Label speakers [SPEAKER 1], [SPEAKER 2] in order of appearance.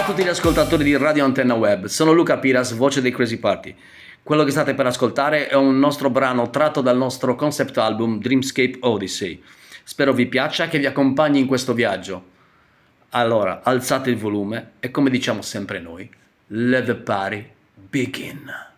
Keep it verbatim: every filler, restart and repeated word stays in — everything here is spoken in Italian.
[SPEAKER 1] a tutti gli ascoltatori di Radio Antenna Web, sono Luca Piras, voce dei Crazy Party. Quello che state per ascoltare è un nostro brano tratto dal nostro concept album Dreamscape Odyssey. Spero vi piaccia e che vi accompagni in questo viaggio. Allora, alzate il volume e come diciamo sempre noi, let the party begin.